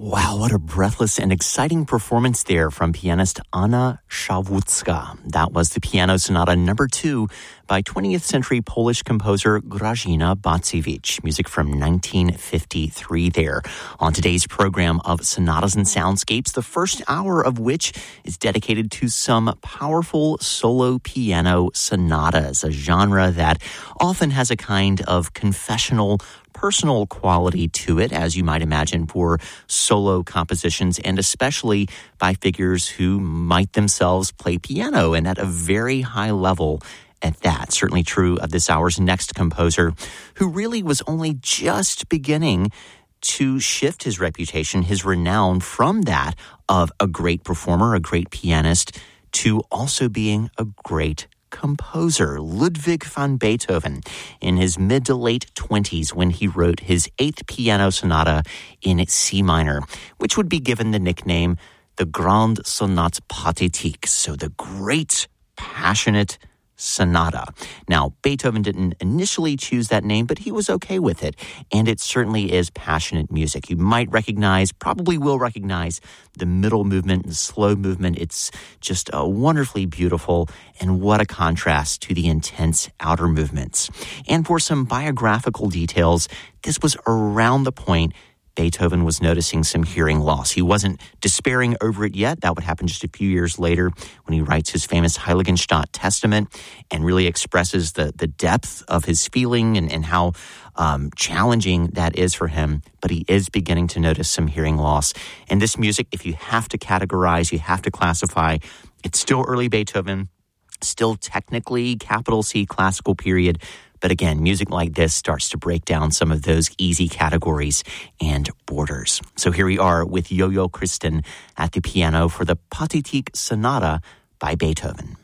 Wow, what a breathless and exciting performance there from pianist Anna Szawucka. That was the Piano Sonata No. 2 by 20th century Polish composer Grażyna Bacewicz. Music from 1953 there. On today's program of Sonatas and Soundscapes, the first hour of which is dedicated to some powerful solo piano sonatas, a genre that often has a kind of confessional, personal quality to it, as you might imagine, for solo compositions, and especially by figures who might themselves play piano, and at a very high level at that. Certainly true of this hour's next composer, who really was only just beginning to shift his reputation, his renown, from that of a great performer, a great pianist, to also being a great composer, Ludwig van Beethoven, in his mid to late 20s when he wrote his 8th piano sonata in C minor, which would be given the nickname the Grande Sonate Pathétique, so the great, passionate sonata. Now, Beethoven didn't initially choose that name, but he was okay with it, and it certainly is passionate music. You might recognize, probably will recognize, the middle movement and the slow movement. It's just wonderfully beautiful, and what a contrast to the intense outer movements. And for some biographical details, this was around the point Beethoven was noticing some hearing loss. He wasn't despairing over it yet. That would happen just a few years later when he writes his famous Heiligenstadt Testament and really expresses the depth of his feeling and how challenging that is for him. But he is beginning to notice some hearing loss. And this music, if you have to categorize, you have to classify, it's still early Beethoven, still technically capital C classical period. But again, music like this starts to break down some of those easy categories and borders. So here we are with Yo-Yo Kristen at the piano for the Pathétique Sonata by Beethoven.